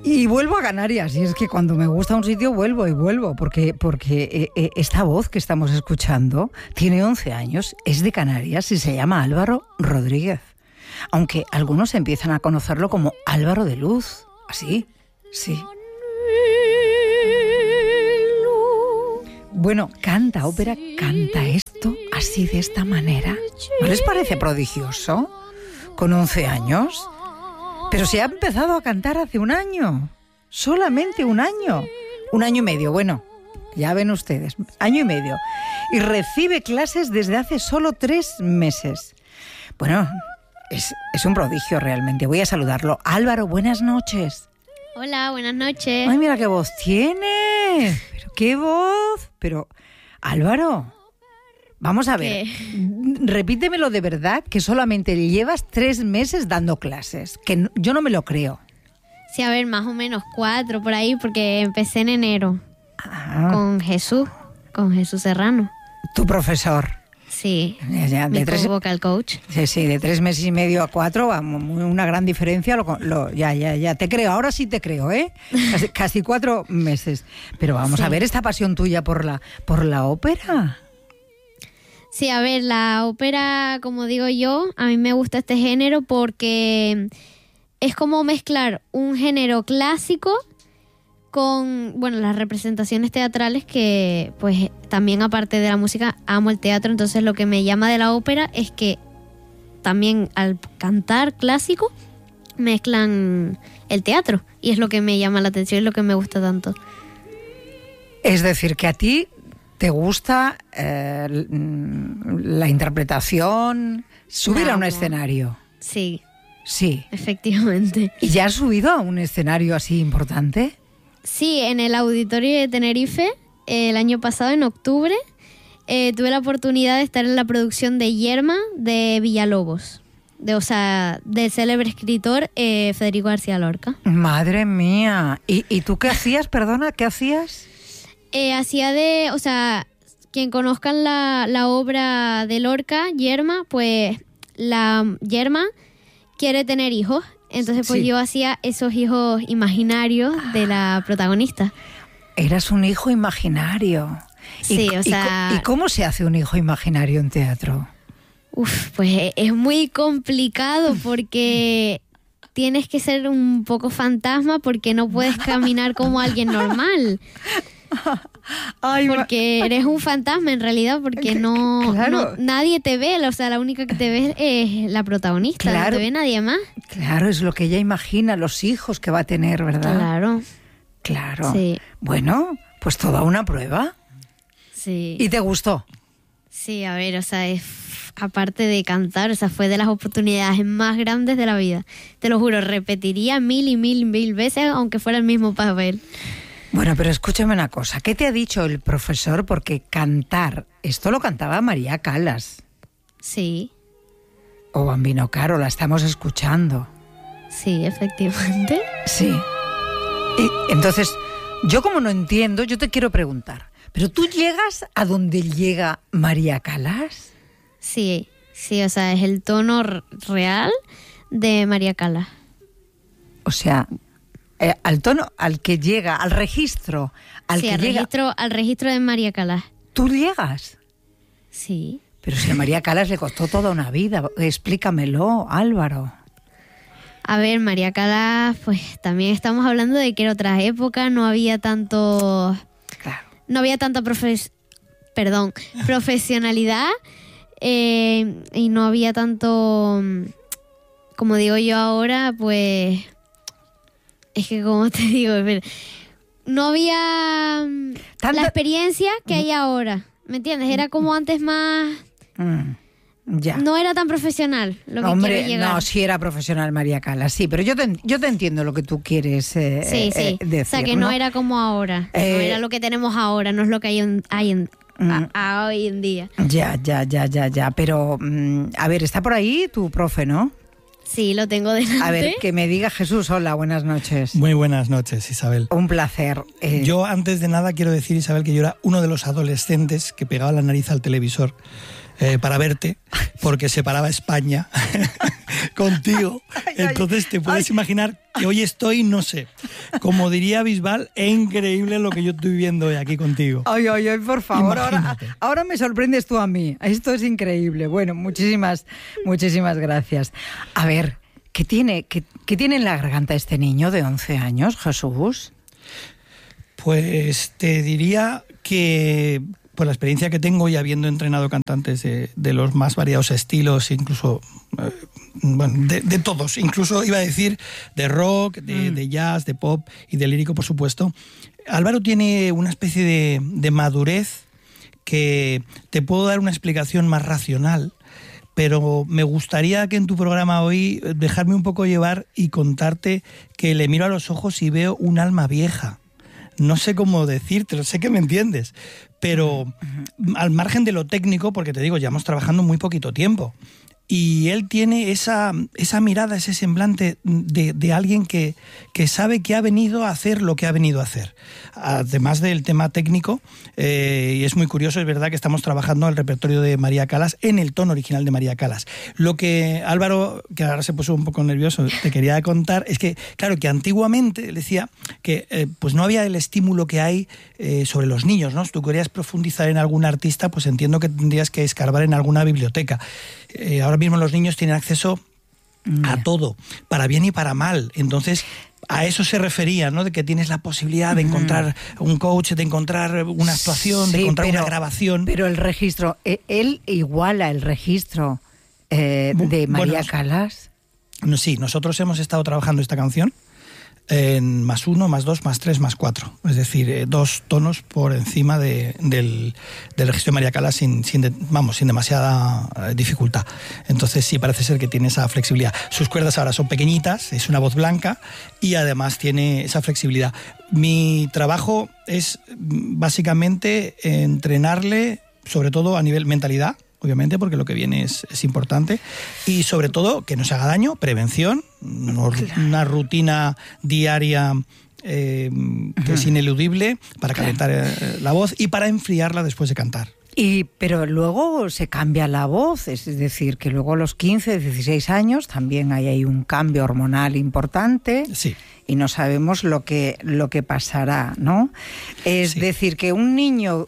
Y vuelvo a Canarias, y es que cuando me gusta un sitio vuelvo y vuelvo, porque esta voz que estamos escuchando tiene 11 años, es de Canarias y se llama Álvaro Rodríguez. Aunque algunos empiezan a conocerlo como Álvaro de Luz, así, sí. Bueno, canta ópera, canta esto así de esta manera. ¿No les parece prodigioso? Con 11 años. Pero se ha empezado a cantar hace un año. Solamente un año. Un año y medio, bueno, ya ven ustedes, año y medio. Y recibe clases desde hace solo 3 meses. Bueno, es un prodigio realmente. Voy a saludarlo. Álvaro, buenas noches. Hola, buenas noches. Ay, mira qué voz tiene. Pero qué voz. Pero, Álvaro, vamos a ver. Repítemelo de verdad, que solamente llevas 3 meses dando clases. Que yo no me lo creo. Sí, a ver, más o menos 4 por ahí, porque empecé en enero. Con Jesús Serrano. Tu profesor. Sí, ya, mi vocal coach. Sí, de 3 meses y medio a 4, vamos, una gran diferencia. Ya te creo, ahora sí te creo, ¿eh? Casi 4 meses. Pero vamos a ver esta pasión tuya por la ópera. Sí, a ver, la ópera, como digo yo, a mí me gusta este género porque es como mezclar un género clásico con, bueno, las representaciones teatrales, que pues también aparte de la música amo el teatro. Entonces lo que me llama de la ópera es que también al cantar clásico mezclan el teatro, y es lo que me llama la atención y lo que me gusta tanto. Es decir, que a ti te gusta la interpretación, subir a un escenario. Sí. Sí. Efectivamente. ¿Y ya has subido a un escenario así importante? Sí, en el Auditorio de Tenerife, el año pasado, en octubre, tuve la oportunidad de estar en la producción de Yerma de Villalobos, del célebre escritor Federico García Lorca. Madre mía. ¿Y tú qué hacías? Perdona, ¿qué hacías? Quien conozcan la obra de Lorca, Yerma, pues la Yerma quiere tener hijos. Entonces pues yo hacía esos hijos imaginarios de la protagonista. Eras un hijo imaginario. Sí, ¿Y cómo se hace un hijo imaginario en teatro? Pues es muy complicado porque tienes que ser un poco fantasma, porque no puedes caminar como alguien normal. Porque eres un fantasma en realidad, porque no nadie te ve, la única que te ve es la protagonista, no te ve nadie más. Claro, es lo que ella imagina, los hijos que va a tener, ¿verdad? Claro. Sí. Bueno, pues toda una prueba. Sí. ¿Y te gustó? Sí, a ver, aparte de cantar, fue de las oportunidades más grandes de la vida. Te lo juro, repetiría 1000 y 1000 veces, aunque fuera el mismo papel. Bueno, pero escúchame una cosa. ¿Qué te ha dicho el profesor? Porque cantar, esto lo cantaba María Callas. Sí. O Bambino Caro, la estamos escuchando. Sí, efectivamente. Sí. Y entonces, yo como no entiendo, yo te quiero preguntar, ¿pero tú llegas a donde llega María Callas? Sí, es el tono real de María Callas. O sea, al tono al que llega, al registro. Al registro de María Callas. ¿Tú llegas? Sí. Pero si a María Callas le costó toda una vida. Explícamelo, Álvaro. A ver, María Callas, pues también estamos hablando de que era otra época, no había tanto... Claro. No había tanta profesionalidad y no había tanto... Como digo yo ahora, pues... Es que, como te digo, no había la experiencia que hay ahora, ¿me entiendes? Era como antes más... Ya. No era tan profesional lo que quiero llegar. No, sí era profesional María Callas, sí, pero yo te entiendo lo que tú quieres decir. O sea, que no era como ahora, no era lo que tenemos ahora, no es lo que hay hoy en día. Ya, pero a ver, está por ahí tu profe, ¿no? Sí, lo tengo delante. A ver, que me diga Jesús. Hola, buenas noches. Muy buenas noches, Isabel. Un placer. Yo, antes de nada, quiero decir, Isabel, que yo era uno de los adolescentes que pegaba la nariz al televisor para verte, porque se paraba España contigo. Entonces te puedes imaginar que hoy estoy, no sé, como diría Bisbal, es increíble lo que yo estoy viendo hoy aquí contigo. Ay, por favor, ahora me sorprendes tú a mí. Esto es increíble. Bueno, muchísimas gracias. A ver, ¿qué tiene en la garganta este niño de 11 años, Jesús? Pues te diría que por la experiencia que tengo y habiendo entrenado cantantes de los más variados estilos, incluso de todos, incluso iba a decir de rock, de jazz, de pop y de lírico, por supuesto, Álvaro tiene una especie de madurez que te puedo dar una explicación más racional, pero me gustaría que en tu programa hoy dejarme un poco llevar y contarte que le miro a los ojos y veo un alma vieja. No sé cómo decírtelo, sé que me entiendes, pero al margen de lo técnico, porque te digo, llevamos trabajando muy poquito tiempo, y él tiene esa mirada, ese semblante de alguien que sabe que ha venido a hacer lo que ha venido a hacer. Además del tema técnico, y es muy curioso, es verdad que estamos trabajando el repertorio de María Callas en el tono original de María Callas. Lo que Álvaro, que ahora se puso un poco nervioso, te quería contar, es que, claro, que antiguamente, él decía que pues no había el estímulo que hay sobre los niños, ¿no? Si tú querías profundizar en algún artista, pues entiendo que tendrías que escarbar en alguna biblioteca. Ahora mismo los niños tienen acceso a todo, para bien y para mal. Entonces, a eso se refería, ¿no? De que tienes la posibilidad de encontrar un coach, de encontrar una actuación, de encontrar una grabación. Pero el registro, él iguala el registro de María Callas. Sí, nosotros hemos estado trabajando esta canción en +1, +2, +3, +4. Es decir, 2 tonos por encima del registro de María Callas sin demasiada dificultad. Entonces sí, parece ser que tiene esa flexibilidad. Sus cuerdas ahora son pequeñitas, es una voz blanca y además tiene esa flexibilidad. Mi trabajo es básicamente entrenarle, sobre todo a nivel mentalidad, obviamente, porque lo que viene es importante, y sobre todo que no se haga daño, prevención, una rutina diaria que es ineludible para calentar la voz y para enfriarla después de cantar. Pero luego se cambia la voz, es decir, que luego a los 15, 16 años también hay un cambio hormonal importante. Sí. Y no sabemos lo que pasará, ¿no? Es decir, que un niño...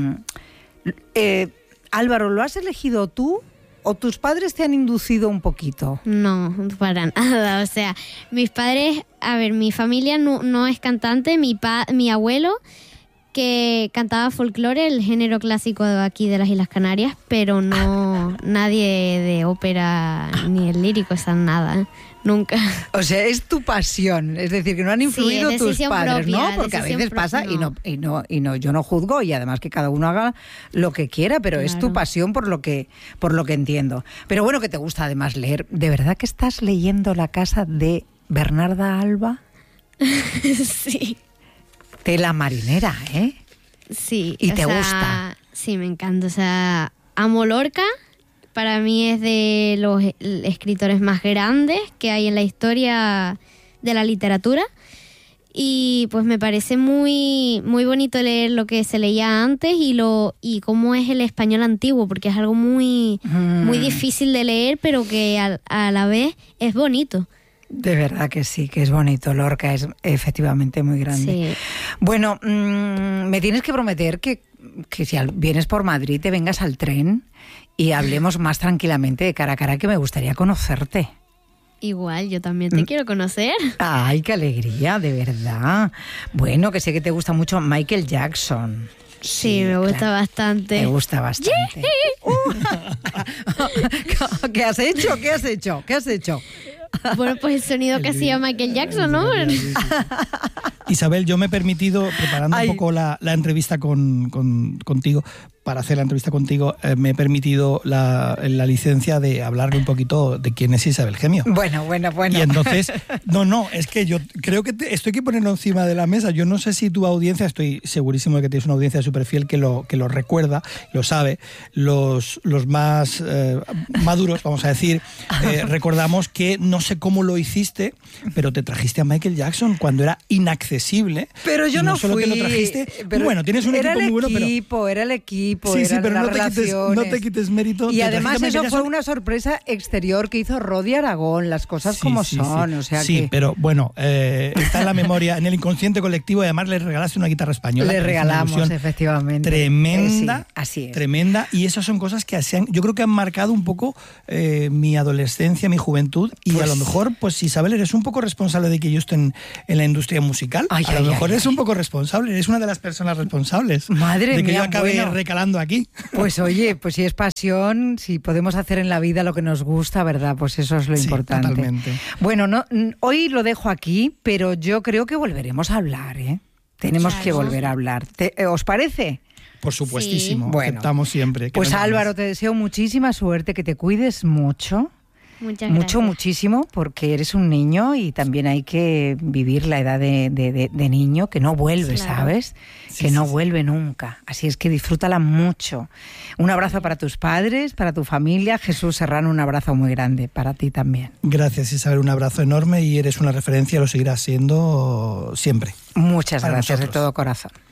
Álvaro, ¿lo has elegido tú o tus padres te han inducido un poquito? No, para nada. O sea, mis padres, mi familia no es cantante. Mi abuelo, que cantaba folclore, el género clásico de aquí de las Islas Canarias, pero no nadie de ópera ni el lírico, nada. Nunca. O sea, es tu pasión, es decir, que no han influido tus padres, propia, ¿no? Porque a veces pasa y no, yo no juzgo, y además que cada uno haga lo que quiera, pero claro, es tu pasión por lo que entiendo. Pero bueno, que te gusta además leer. ¿De verdad que estás leyendo La casa de Bernarda Alba? Sí. Tela marinera, ¿eh? Sí. ¿Y te gusta? Sí, me encanta. O sea, amo Lorca. Para mí es de los escritores más grandes que hay en la historia de la literatura. Y pues me parece muy, muy bonito leer lo que se leía antes y cómo es el español antiguo, porque es algo muy, muy difícil de leer, pero que a la vez es bonito. De verdad que sí, que es bonito. Lorca es efectivamente muy grande. Sí. Bueno, me tienes que prometer que si vienes por Madrid te vengas al tren y hablemos más tranquilamente de cara a cara, que me gustaría conocerte. Igual, yo también te quiero conocer. Ay, qué alegría, de verdad. Bueno, que sé que te gusta mucho Michael Jackson. Sí, me gusta bastante. Me gusta bastante. ¿Qué has hecho? ¿Qué has hecho? ¿Qué has hecho? Bueno, pues el sonido que hacía Michael Jackson, ¿no? Isabel, yo me he permitido, preparando un poco la entrevista contigo, para hacer la entrevista contigo, me he permitido la licencia de hablarle un poquito de quién es Isabel Gemio. Bueno. Y entonces, es que yo creo que esto hay que ponerlo encima de la mesa. Yo no sé si tu audiencia, estoy segurísimo de que tienes una audiencia súper fiel que lo recuerda, lo sabe. Los más maduros, vamos a decir, recordamos que no sé cómo lo hiciste, pero te trajiste a Michael Jackson cuando era inaccesible. Pero yo no solo fui. Que lo trajiste, bueno, tienes un equipo muy bueno, pero... Era el equipo, tipo, Sí, eran pero las no relaciones. te quites mérito. Y de además Tarjeta eso Pequeña fue son- una sorpresa exterior que hizo Rodi Aragón, las cosas Sí, como sí, son, sí. o sea Sí, que pero bueno, está en la memoria, en el inconsciente colectivo, y además le regalaste una guitarra española. le que me hizo una regalamos, ilusión efectivamente. tremenda, Sí, así es. tremenda, y esas son cosas que yo creo que han marcado un poco mi adolescencia, mi juventud, y Pues- a lo mejor, pues Isabel, eres un poco responsable de que yo esté en la industria musical. Ay, a lo ay, mejor ay, eres ay. un poco responsable, eres una de las personas responsables Madre de que mía, yo acabe bueno. recalando aquí. Pues oye, pues si es pasión, si podemos hacer en la vida lo que nos gusta, ¿verdad? Pues eso es lo Sí, importante. totalmente. Bueno, hoy lo dejo aquí, pero yo creo que volveremos a hablar, ¿eh? Tenemos Claro. que volver a hablar. ¿Os parece? Por supuestísimo, Sí. Bueno. aceptamos siempre. que Pues nos llames. Álvaro, te deseo muchísima suerte, que te cuides mucho. Muchas Mucho, gracias. muchísimo, porque eres un niño y también hay que vivir la edad de niño, que no vuelve, Claro. ¿sabes? Sí, Que no sí. vuelve nunca. Así es que disfrútala mucho. Un abrazo para tus padres, para tu familia. Jesús Serrano, un abrazo muy grande para ti también. Gracias, Isabel, un abrazo enorme y eres una referencia, lo seguirás siendo siempre. Muchas Para gracias nosotros. de todo corazón.